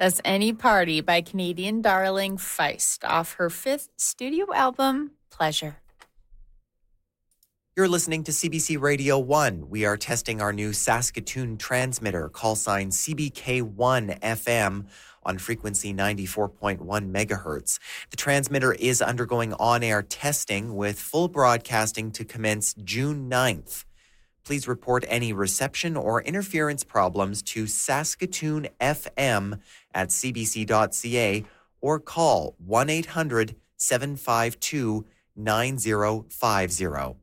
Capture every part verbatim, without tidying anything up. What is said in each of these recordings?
That's Any Party by Canadian darling Feist off her fifth studio album, Pleasure. You're listening to C B C Radio one. We are testing our new Saskatoon transmitter, call sign C B K one F M, on frequency ninety-four point one megahertz. The transmitter is undergoing on-air testing with full broadcasting to commence June ninth. Please report any reception or interference problems to Saskatoon F M at c b c dot c a or call one eight hundred seven five two nine zero five zero.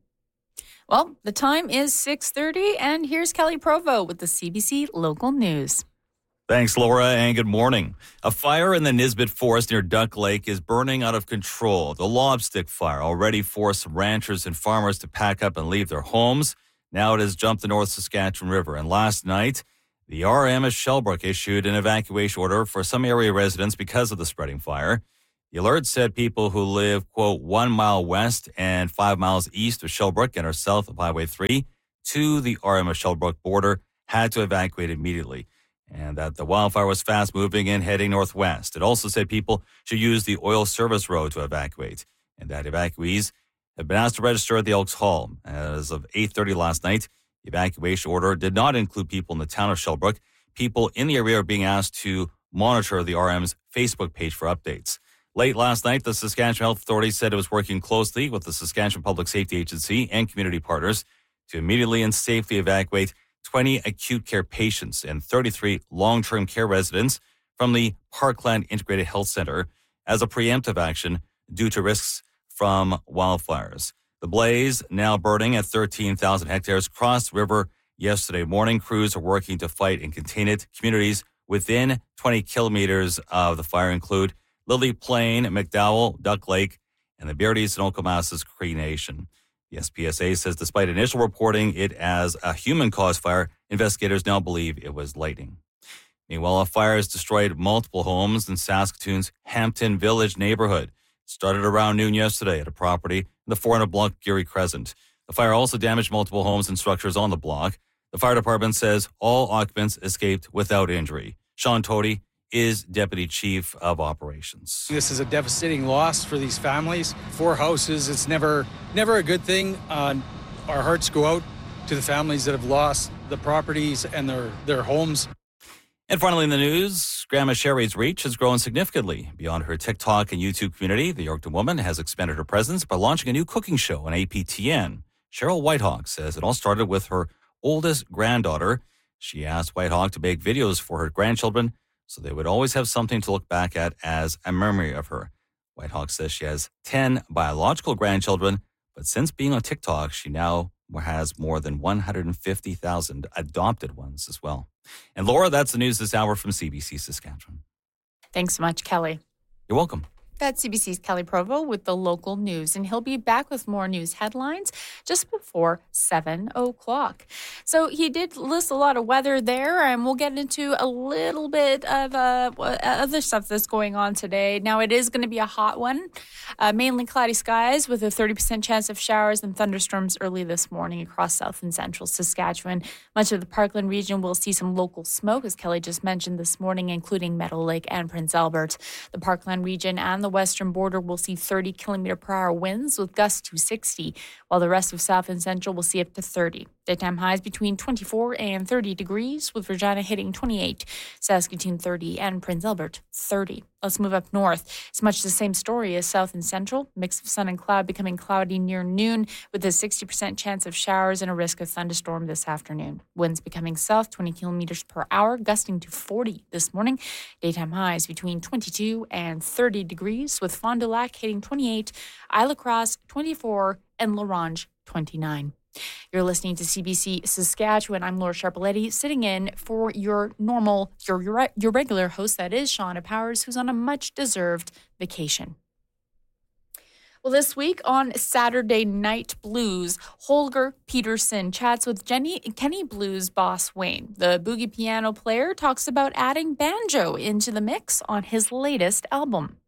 Well, the time is six thirty, and here's Kelly Provo with the C B C Local News. Thanks, Laura, and good morning. A fire in the Nisbet Forest near Duck Lake is burning out of control. The lobstick fire already forced some ranchers and farmers to pack up and leave their homes. Now it has jumped the North Saskatchewan River. And last night, the R M at Shellbrook issued an evacuation order for some area residents because of the spreading fire. The alert said people who live, quote, one mile west and five miles east of Shellbrook and are south of Highway three to the R M of Shellbrook border had to evacuate immediately, and that the wildfire was fast moving and heading northwest. It also said people should use the oil service road to evacuate, and that evacuees have been asked to register at the Elks Hall. As of eight thirty last night, the evacuation order did not include people in the town of Shellbrook. People in the area are being asked to monitor the R M's Facebook page for updates. Late last night, the Saskatchewan Health Authority said it was working closely with the Saskatchewan Public Safety Agency and community partners to immediately and safely evacuate twenty acute care patients and thirty-three long-term care residents from the Parkland Integrated Health Center as a preemptive action due to risks from wildfires. The blaze, now burning at thirteen thousand hectares, crossed the river yesterday morning. Crews are working to fight and contain it. Communities within twenty kilometers of the fire include Lily Plain, McDowell, Duck Lake, and the Beardies and Okomasas Cree Nation. The S P S A says despite initial reporting it as a human-caused fire, investigators now believe it was lightning. Meanwhile, a fire has destroyed multiple homes in Saskatoon's Hampton Village neighborhood. It started around noon yesterday at a property in the four hundred block Geary Crescent. The fire also damaged multiple homes and structures on the block. The fire department says all occupants escaped without injury. Sean Tody is Deputy Chief of Operations. This is a devastating loss for these families. Four houses, it's never never a good thing. Uh, our hearts go out to the families that have lost the properties and their, their homes. And finally in the news, Grandma Sherry's reach has grown significantly. Beyond her TikTok and YouTube community, the Yorkton woman has expanded her presence by launching a new cooking show on A P T N. Cheryl Whitehawk says it all started with her oldest granddaughter. She asked Whitehawk to make videos for her grandchildren so they would always have something to look back at as a memory of her. Whitehawk says she has ten biological grandchildren, but since being on TikTok, she now has more than one hundred fifty thousand adopted ones as well. And Laura, that's the news this hour from C B C Saskatchewan. Thanks so much, Kelly. You're welcome. That's C B C's Kelly Provo with the local news, and he'll be back with more news headlines just before seven o'clock. So he did list a lot of weather there, and we'll get into a little bit of uh, other stuff that's going on today. Now, it is going to be a hot one, uh, mainly cloudy skies with a thirty percent chance of showers and thunderstorms early this morning across south and central Saskatchewan. Much of the Parkland region will see some local smoke, as Kelly just mentioned this morning, including Meadow Lake and Prince Albert. The Parkland region and the western border will see thirty kilometer per hour winds with gusts to sixty, while the rest of south and central will see up to thirty. Daytime highs between twenty-four and thirty degrees, with Regina hitting twenty-eight, Saskatoon thirty, and Prince Albert thirty. Let's move up north. It's much the same story as south and central. Mix of sun and cloud becoming cloudy near noon with a sixty percent chance of showers and a risk of thunderstorm this afternoon. Winds becoming south twenty kilometers per hour, gusting to forty this morning. Daytime highs between twenty-two and thirty degrees, with Fond du Lac hitting twenty-eight, Isle Cross twenty-four, and La Ronge twenty-nine. You're listening to C B C Saskatchewan. I'm Laura Sharpaletti, sitting in for your normal, your, your your regular host, that is Shauna Powers, who's on a much-deserved vacation. Well, this week on Saturday Night Blues, Holger Peterson chats with Jenny Kenny Blues boss Wayne. The boogie piano player talks about adding banjo into the mix on his latest album.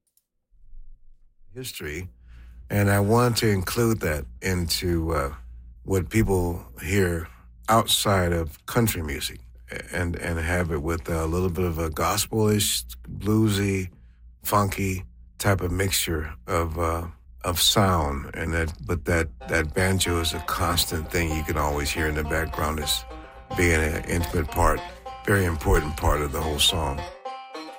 History, and I want to include that into uh, what people hear outside of country music, and and have it with a little bit of a gospel-ish bluesy, funky type of mixture of uh, of sound, and that but that that banjo is a constant thing you can always hear in the background as being an intimate part, very important part of the whole song.